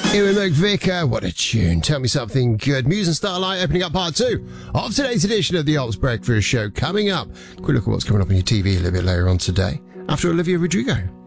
Ewan McVicker, what a tune. Tell me something good. Muse and Starlight opening up part 2 of today's edition of the Ops Breakfast Show. Coming up, quick look at what's coming up on your TV a little bit later on today after Olivia Rodrigo.